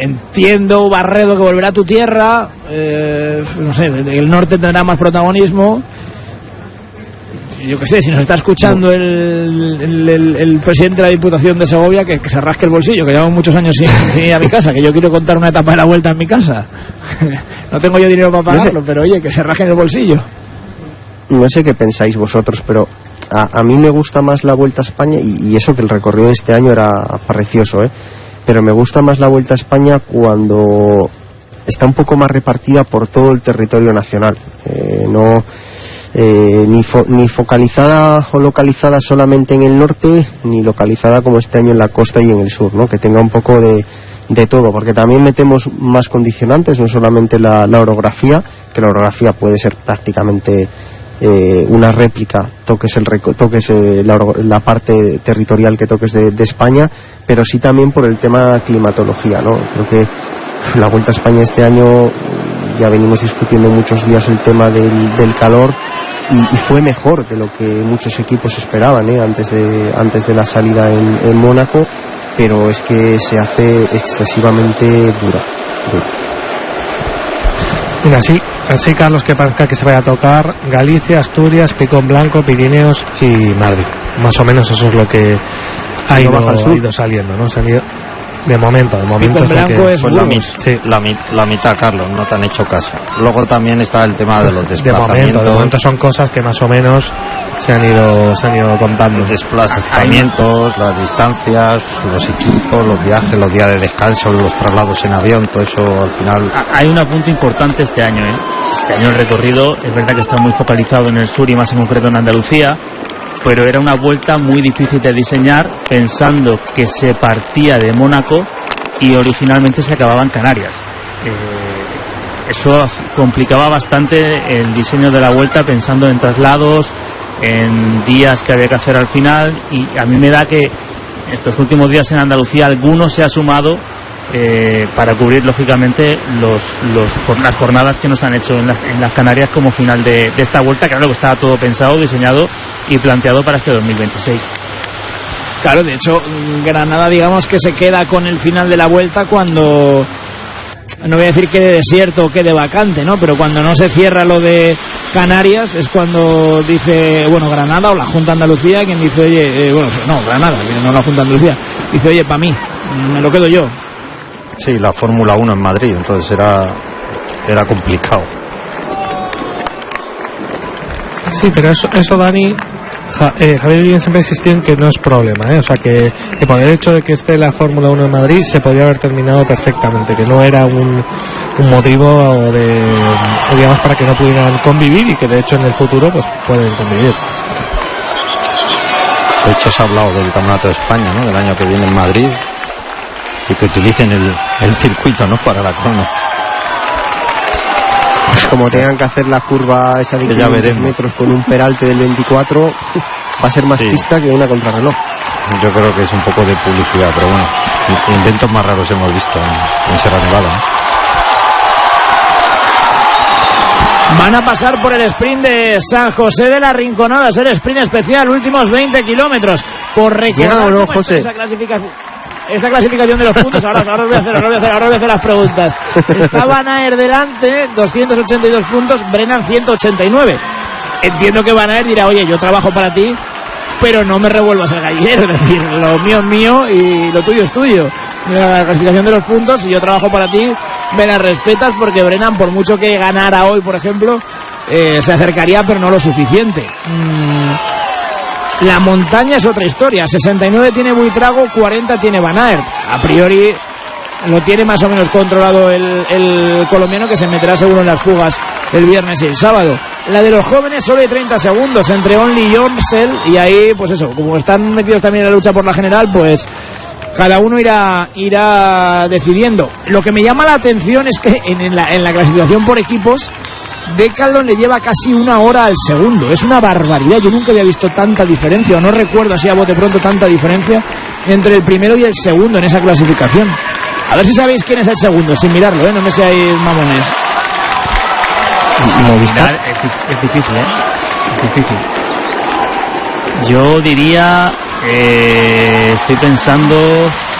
entiendo, Barredo, que volverá a tu tierra, no sé, el norte tendrá más protagonismo. Yo qué sé, si nos está escuchando el presidente de la Diputación de Segovia, que se rasque el bolsillo, que llevamos muchos años sin ir a mi casa, que yo quiero contar una etapa de la Vuelta en mi casa. No tengo yo dinero para pagarlo, no sé, pero oye, que se rasque el bolsillo. No sé qué pensáis vosotros, pero a mí me gusta más la Vuelta a España, y eso que el recorrido de este año era precioso, pero me gusta más la Vuelta a España cuando está un poco más repartida por todo el territorio nacional, ni focalizada o localizada solamente en el norte, ni localizada como este año en la costa y en el sur, ¿no? Que tenga un poco de todo, porque también metemos más condicionantes, no solamente la orografía, que la orografía puede ser prácticamente una réplica, toques la parte territorial que toques de España, pero sí también por el tema climatología, ¿no? Creo que la Vuelta a España este año, ya venimos discutiendo muchos días el tema del calor, y fue mejor de lo que muchos equipos esperaban, antes de la salida en Mónaco, pero es que se hace excesivamente dura. Mira, así Carlos, que parezca que se vaya a tocar Galicia, Asturias, Picón Blanco, Pirineos y Madrid. Más o menos eso es lo que ha ido saliendo, ¿no? Se han ido, de momento Picón Blanco es pues la mitad, Carlos, no te han hecho caso. Luego también está el tema de los desplazamientos. De momento son cosas que más o menos se han ido contando. Los desplazamientos, las distancias, los equipos, los viajes, los días de descanso, los traslados en avión, todo eso al final. Hay un apunte importante este año, Este año el recorrido es verdad que está muy focalizado en el sur y más en concreto en Andalucía, pero era una vuelta muy difícil de diseñar, pensando que se partía de Mónaco y originalmente se acababa en Canarias. Eso complicaba bastante el diseño de la vuelta, pensando en traslados, en días que había que hacer al final, y a mí me da que estos últimos días en Andalucía alguno se ha sumado para cubrir lógicamente las jornadas que nos han hecho en las Canarias como final de esta vuelta, que claro que estaba todo pensado, diseñado y planteado para este 2026. Claro, de hecho Granada, digamos que se queda con el final de la vuelta cuando, no voy a decir quede desierto o quede vacante, ¿no? Pero cuando no se cierra lo de Canarias es cuando dice, Granada o la Junta de Andalucía, quien dice, oye, Granada, no la Junta de Andalucía, dice, oye, para mí, me lo quedo yo. Sí, la Fórmula 1 en Madrid, entonces era complicado. Sí, pero eso Dani, Javier Guillén siempre insistió en que no es problema, o sea que por el hecho de que esté la Fórmula 1 en Madrid se podría haber terminado perfectamente, que no era un motivo digamos, para que no pudieran convivir, y que de hecho en el futuro pues pueden convivir. De hecho se ha hablado del Campeonato de España, ¿no? Del año que viene en Madrid, y que utilicen el circuito, ¿no? Para la crono. Pues como tengan que hacer la curva esa de 500 metros con un peralte del 24, va a ser más pista que una contrarreloj. Yo creo que es un poco de publicidad, pero bueno, inventos más raros hemos visto en Sierra Nevada, ¿no? Van a pasar por el sprint de San José de la Rinconada, es el sprint especial, últimos 20 kilómetros. Por recordar ¿no, José? Esa clasificación de los puntos, ahora os voy a hacer las preguntas. Está Van Aert delante, 282 puntos, Brennan 189. Entiendo que Van Aert dirá, oye, yo trabajo para ti, pero no me revuelvas el gallinero, es decir, lo mío es mío y lo tuyo es tuyo. La clasificación de los puntos, si yo trabajo para ti, me la respetas, porque Brennan, por mucho que ganara hoy, por ejemplo, se acercaría, pero no lo suficiente. La montaña es otra historia, 69 tiene Buitrago, 40 tiene Van Aert. A priori lo tiene más o menos controlado el colombiano, que se meterá seguro en las fugas el viernes y el sábado. La de los jóvenes solo hay 30 segundos entre Only y Omsel, y ahí pues eso, como están metidos también en la lucha por la general, pues cada uno irá decidiendo. Lo que me llama la atención es que en la clasificación por equipos, Decathlon le lleva casi una hora al segundo. Es una barbaridad. Yo nunca había visto tanta diferencia, o no recuerdo así a bote pronto tanta diferencia entre el primero y el segundo en esa clasificación. A ver si sabéis quién es el segundo, sin mirarlo, no me seáis mamones. Movistar es difícil, es difícil. Yo diría, estoy pensando,